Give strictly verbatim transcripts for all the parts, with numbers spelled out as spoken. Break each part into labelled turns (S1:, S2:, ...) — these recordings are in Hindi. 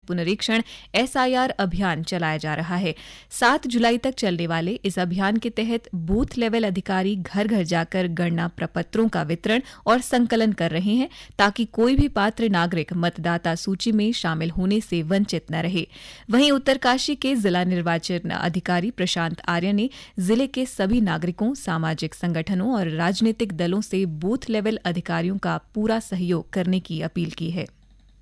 S1: पुनरीक्षण एस आई आर अभियान चलाया जा रहा है। सात जुलाई तक चलने वाले इस अभियान के तहत बूथ लेवल अधिकारी घर घर जाकर गणना प्रपत्रों का वितरण और संकलन कर रहे हैं ताकि कोई भी पात्र नागरिक मतदाता सूची में शामिल होने से वंचित न रहे। वहीं उत्तरकाशी के जिला निर्वाचन अधिकारी प्रशांत आर्य ने जिले के सभी नागरिकों, सामाजिक संगठनों और राजनीतिक दलों से बूथ लेवल अधिकारियों का पूरा सहयोग करने की अपील की है।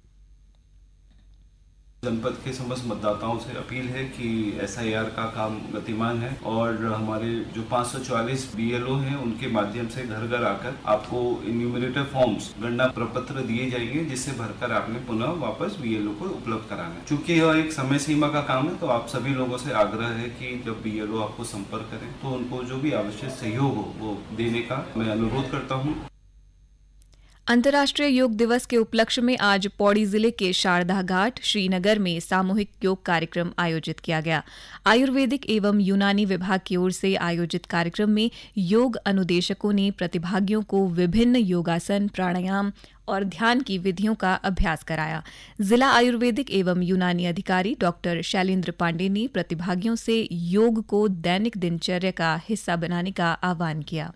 S2: जनपद के समस्त मतदाताओं से अपील है कि एस आई आर का काम गतिमान है और हमारे जो पाँच सौ चौवालीस बी एल ओ हैं उनके माध्यम से घर घर आकर आपको इन्यूमरेटर फॉर्म्स, गणना प्रपत्र दिए जाएंगे जिससे भरकर आपने पुनः वापस बी एल ओ को उपलब्ध कराना है। चूंकि यह एक समय सीमा का काम है तो आप सभी लोगों से आग्रह है कि जब बी एल ओ आपको संपर्क करें तो उनको जो भी आवश्यक सहयोग हो वो देने का मैं अनुरोध करता हूँ।
S1: अंतर्राष्ट्रीय योग दिवस के उपलक्ष्य में आज पौड़ी जिले के शारदा घाट श्रीनगर में सामूहिक योग कार्यक्रम आयोजित किया गया। आयुर्वेदिक एवं यूनानी विभाग की ओर से आयोजित कार्यक्रम में योग अनुदेशकों ने प्रतिभागियों को विभिन्न योगासन, प्राणायाम और ध्यान की विधियों का अभ्यास कराया। जिला आयुर्वेदिक एवं यूनानी अधिकारी डॉक्टर शैलेंद्र पांडे ने प्रतिभागियों से योग को दैनिक दिनचर्या का हिस्सा बनाने का आह्वान किया।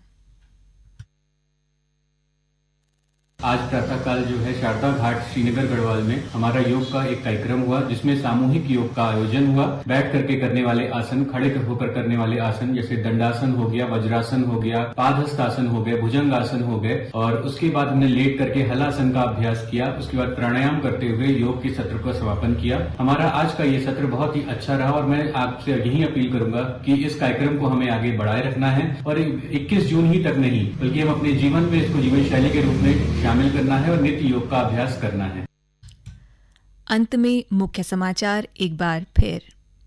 S3: आज प्रातःकाल जो है शारदा घाट श्रीनगर गढ़वाल में हमारा योग का एक कार्यक्रम हुआ जिसमें सामूहिक योग का आयोजन हुआ। बैठ करके करने वाले आसन, खड़े होकर करने वाले आसन जैसे दंडासन हो गया, वज्रासन हो गया, पादहस्तासन हो गए, भुजंगासन हो गए और उसके बाद हमने लेट करके हलासन का अभ्यास किया। उसके बाद प्राणायाम करते हुए योग के सत्र का समापन किया। हमारा आज का ये सत्र बहुत ही अच्छा रहा और मैं आपसे यही अपील करूंगा कि इस कार्यक्रम को हमें आगे बढ़ाए रखना है और इक्कीस जून ही तक नहीं बल्कि हम अपने जीवन में इसको जीवन शैली के रूप में शामिल करना है और नित्य योग का अभ्यास करना है।
S1: अंत में मुख्य समाचार एक बार फिर।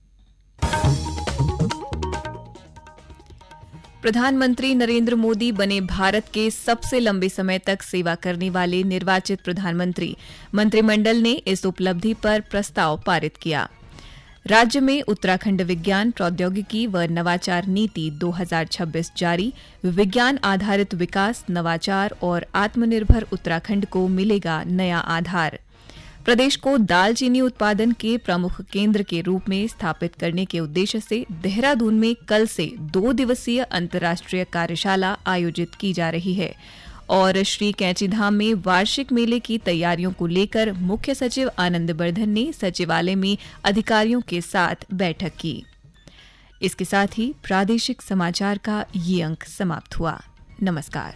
S1: प्रधानमंत्री नरेंद्र मोदी बने भारत के सबसे लंबे समय तक सेवा करने वाले निर्वाचित प्रधानमंत्री। मंत्रिमंडल ने इस उपलब्धि पर प्रस्ताव पारित किया। राज्य में उत्तराखंड विज्ञान, प्रौद्योगिकी व नवाचार नीति दो हज़ार छब्बीस जारी। विज्ञान आधारित विकास, नवाचार और आत्मनिर्भर उत्तराखंड को मिलेगा नया आधार। प्रदेश को दालचीनी उत्पादन के प्रमुख केंद्र के रूप में स्थापित करने के उद्देश्य से देहरादून में कल से दो दिवसीय अंतर्राष्ट्रीय कार्यशाला आयोजित की जा रही है। और श्री कैंचीधाम में वार्षिक मेले की तैयारियों को लेकर मुख्य सचिव आनंद बर्धन ने सचिवालय में अधिकारियों के साथ बैठक की। इसके साथ ही प्रादेशिक समाचार का ये अंक समाप्त हुआ। नमस्कार।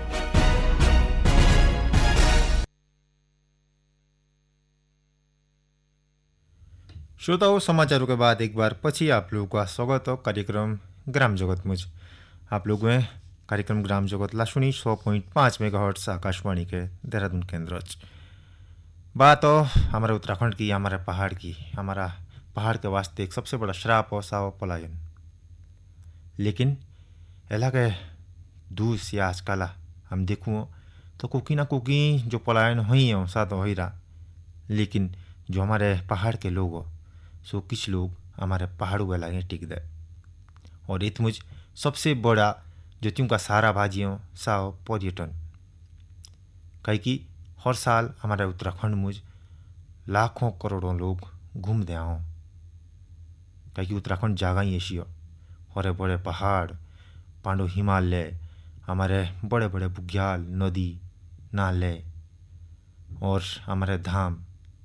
S4: श्रोताओं, समाचारों के बाद एक बार पछि आप लोगों का स्वागत हो कार्यक्रम ग्राम जगत मुझ। आप लोग में कार्यक्रम ग्राम जगत लाशुनी सौ पॉइंट पाँच मेगाहर्ट्ज आकाशवाणी के देहरादून केंद्र। बात हो हमारे उत्तराखंड की, हमारे पहाड़ की। हमारा पहाड़ के वास्ते एक सबसे बड़ा श्राप हो सा पलायन। लेकिन एला के दूस या आजकल हम देखूँ तो कुकी ना कुकी जो पलायन हुई हो सा तो हो ही रहा। लेकिन जो हमारे पहाड़ के लोग हो सो कुछ लोग हमारे पहाड़ों के लागे टिक दे और इत मुझ सबसे बड़ा जो तुम का सारा भाजियों साओ पर्यटन। कहीं कि हर साल हमारे उत्तराखंड मुझ लाखों करोड़ों लोग घूम दे आओ। कहीं कि उत्तराखंड जगह ही ऐसी हो, हरे बड़े पहाड़, पांडो हिमालय, हमारे बड़े बड़े बुग्याल, नदी, नाले और हमारे धाम,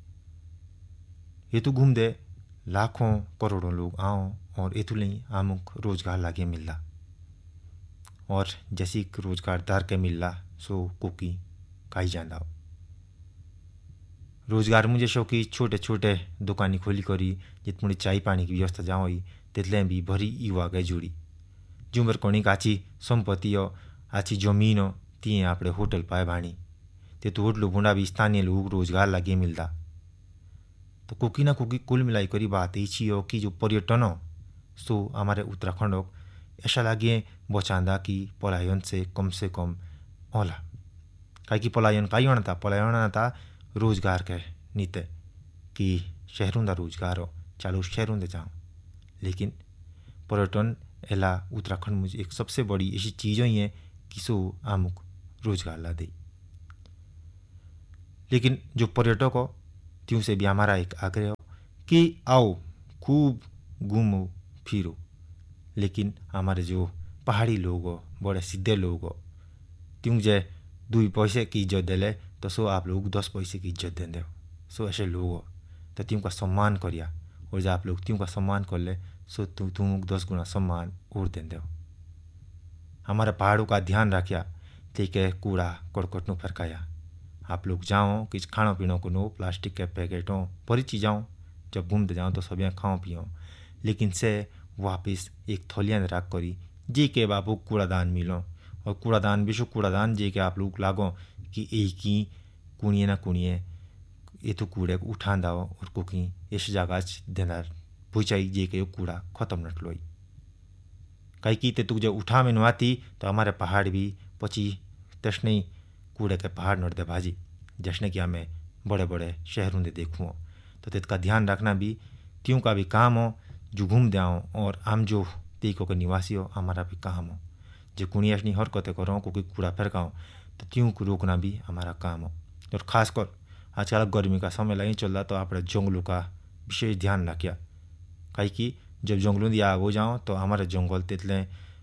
S4: ये तो घूम दे लाखों करोड़ों लोग आओ और ये तो नहीं आमुक रोजगार लागे मिलला। और जैसी रोजगार दार के मिलला सो कुकी काई जाना। रोजगार मुझे शो की छोटे छोटे दुकानी खोली करी जित मुझे चाय पानी की व्यवस्था जाओ तितले भी भरी युवा गए जुड़ी। जुमर कोणी आची संपत्ति हो, आची जमीन हो, ती आपड़े होटल पाए भाणी ते तो होटलों भुंडा भी स्थानीय लोग रोजगार लगे मिलता। तो कुकी ना कुकी कुल मिलाई करी बात यही हो कि जो पर्यटन हो सो हमारे उत्तराखंड हो ऐसा लगे बचांदा कि पलायन से कम से कम होला। कहीं कि पलायन का ही होना था, पलायन होना था रोजगार के नीते कि शहरों का रोजगार हो चालू शहरों दे जाऊँ। लेकिन पर्यटन एला उत्तराखंड मुझे एक सबसे बड़ी ऐसी चीज़ ही है कि सो आमुक रोजगार ला दे। लेकिन जो पर्यटक हो त्यों से भी हमारा एक आग्रह हो कि आओ खूब घूमो फिरो, लेकिन हमारे जो पहाड़ी लोग हो, बड़े सीधे लोग हो, त्यों जे दुई पैसे की इज्जत दिले तो सो आप लोग दस पैसे की इज्जत देंगे हो। सो ऐसे लोग हो तो त्यों का सम्मान करिया, और जब आप लोग त्यों का सम्मान कर ले सो तुम तुम दस गुना सम्मान और देंगे हो। हमारे पहाड़ों का ध्यान रखिया, ठीक है, कूड़ा कड़कट नु फरकाया। आप लोग जाओ कि खाना पीना को नो प्लास्टिक के पैकेटों भरी चीज़ों जब घूमते जाओ तो सब यहाँ खाओ पियो, लेकिन से वापस एक थलिया रख करी जी के बाबू कूड़ादान मिलो, और कूड़ादान विश्व कूड़ादान जी के आप लोग लागो कि एक ही कुणिए ना कुणिए ये तो कूड़े को उठा दाओ और कुकी इस जगह देना पूछाई जे के कूड़ा खत्म नट लोई। कहीं की ते तू जब उठा में नवाती तो हमारे पहाड़ भी पची तस्ने कूड़े के पहाड़ नट दे भाजी, जश्ने कि हमें बड़े बड़े शहरों में देखूँ। तो तेका ध्यान रखना भी त्यों का भी काम हो जो घूम जाओ, और हम जो तीकों के निवासी हो हमारा भी काम हो। जो कुणियाशनी हरकतें करो क्योंकि कूड़ा फेंकाओ तो त्यों को रोकना भी हमारा काम हो। और खासकर आजकल गर्मी का समय नहीं चल रहा तो आप जंगलों का विशेष ध्यान रखिया, कहीं कि जब जंगलों दी आग हो जाओ तो हमारे जंगल तेतले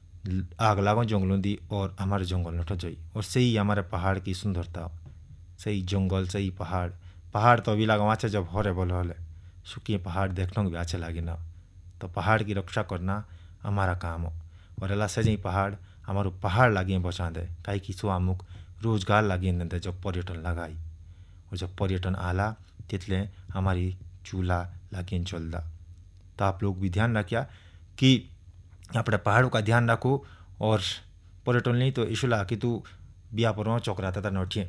S4: आग लागो जंगलों दी और हमारे जंगल नट जाई, और सही हमारे पहाड़ की सुंदरता हो। सही जंगल सही पहाड़, पहाड़ तो अभी लगा अच्छा जब हरे बोल हले सुखी पहाड़ देखने को भी अच्छे लगे ना, तो पहाड़ की रक्षा करना हमारा काम हो। और अला से पहाड़ हमारे पहाड़ लगे बचा दे, कहीं कि सो अमुक रोजगार लगे दे जब पर्यटन लगाई, और जब पर्यटन आला तितले हमारी चूल्हा लगे चलदा। तो आप लोग भी ध्यान रखिया कि अपने पहाड़ों का ध्यान रखो, और पर्यटन नहीं तो इशुला कि तू बिया पर चौकराता था नौठिए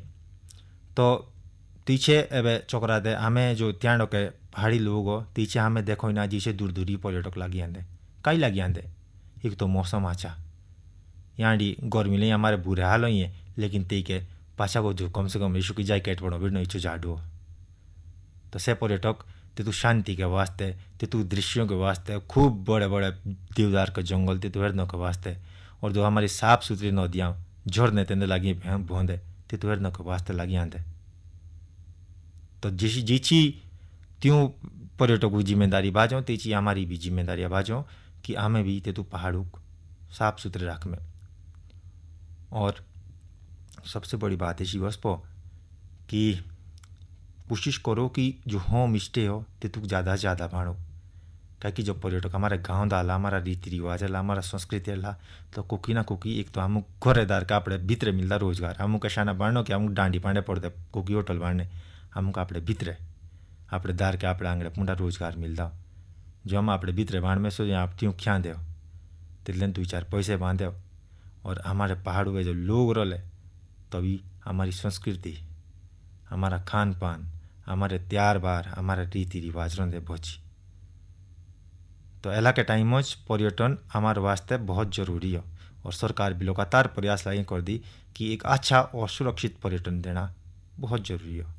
S4: तो तीछे एवं चौकराते हमें जो त्याणों के पहाड़ी लोग हो तीछे हमें देखो ना जिसे दूर दूरी पर्यटक लगी आंदे, कई लगी आंदे। एक तो मौसम अच्छा यहाँ डी गर्मी नहीं हमारे बुरे हाल ही है, लेकिन ती के पाछा को जो कम से कम इशू की जैकेट पड़ो भी नहीं जाडो, तो से पर्यटक ते तू शांति के वास्ते ते तू दृश्यों के वास्ते खूब बड़े बड़े देवदार के जंगल ते तू हेरने के वास्ते, और जो हमारी साफ सुथरी नदियाँ झरने तेने लगी भोंदे ते तू हेरने के वास्ते लगी आंदे। तो जिसी जिची त्यों पर्यटकों की जिम्मेदारी बाजो तीची हमारी भी जिम्मेदारी बाजो कि हमें भी ते तू पहाड़ों साफ सुथरे रख में। और सबसे बड़ी बात है शिवस्पो कि कोशिश करो कि जो होम स्टे हो ते तू ज़्यादा से ज़्यादा भाड़ो, क्या कि जो पर्यटक हमारे गाँव डाला हमारा रीति रिवाज है हमारा संस्कृति है तो कुकी ना कुकी एक तो हम घरेदार का अपने भीतर मिलता रोजगार, हम कशाना बाढ़ो कि हम डांडी पांडे पड़ते कुकी होटल बाढ़ने हमको अपने भीतरे अपने दार के अपने आंगड़े पूरा रोजगार मिलता, जो हम अपने भीतरे बाढ़ में सो आप त्यों ख्या दो तिले दो चार पैसे बांधे, और हमारे पहाड़ों में जो लोग रोले तभी हमारी संस्कृति हमारा खान पान हमारे त्यार बार हमारे रीति रिवाज रोंदे बची। तो एला के टाइम पर्यटन हमारे वास्ते बहुत जरूरी है, और सरकार भी लगातार प्रयास लगे कर दी कि एक अच्छा और सुरक्षित पर्यटन देना बहुत जरूरी है।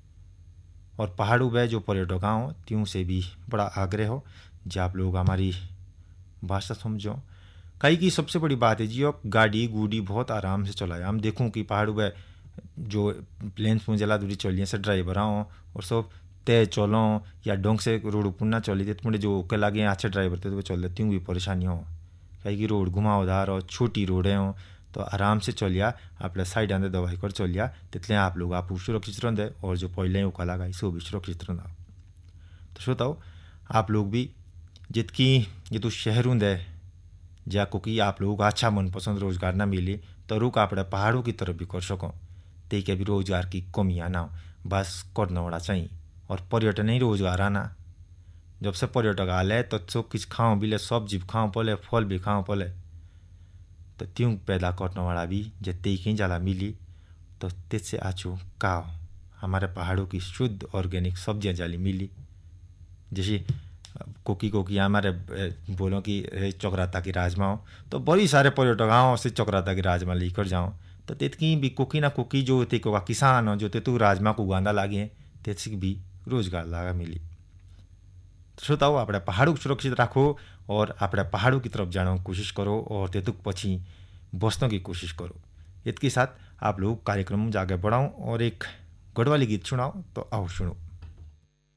S4: और पहाड़ों में जो पर्यटक आओ त्यों से भी बड़ा आग्रह हो जो आप लोग हमारी भाषा समझो, कहीं की सबसे बड़ी बात है जी अब गाड़ी गुड़ी बहुत आराम से चलाए। हम देखूं कि पहाड़ों में जो प्लेन्स में जला दूरी चलिए से ड्राइवर आओ और सब तेज चलो या डोंग से रोड पुनः चली थे मुझे जो के लगे अच्छे ड्राइवर थे तो चल देती हूँ भी परेशानी हो, कहीं की रोड घुमावदार हो छोटी रोडें हो तो आराम से चलिया अपने साइड आंदे दवाई कर चलिया तितले आप लोग आप सुरक्षित रहते, और जो पहले उका लगा सो भी सुरक्षित रहना। तो श्रोताओ आप लोग भी जितकी ये तो शहर होंगे जा को कि आप लोगों को अच्छा मनपसंद रोजगार ना मिले तो रुक अपने पहाड़ों की तरफ भी कर सको, ते के भी रोजगार की कमियाँ ना हो, बस करना होना चाहिए। और पर्यटन ही रोजगार आना, जब से पर्यटक आले तो सो किस खाओ बिले सब्जी खाओ पले फल भी खाओ पले, तो त्यों पैदा करने वाला भी जब ते कहीं जाला मिली तो तेसे आचो काओ हमारे पहाड़ों की शुद्ध ऑर्गेनिक सब्जियाँ जाली मिली, जैसे कोकी कोकी हमारे बोलो कि चक्राता की राजमा हो तो बड़ी सारे पर्यटक आओ से चक्राता की राजमा लेकर जाओ, तो तेतकी भी कोकी ना कोकी जो ते को किसान हो जो ते तू राजमा को उगांदा लागे तेसी भी रोजगार लागा मिली। श्रोताओ अपने पहाड़ों को सुरक्षित रखो और अपने पहाड़ों की तरफ जाने की कोशिश करो और तेतुक पछी बसने की कोशिश करो। इसके साथ आप लोग कार्यक्रम आगे बढ़ाओ और एक गढ़वाली गीत सुनाओ, तो आओ सुनो।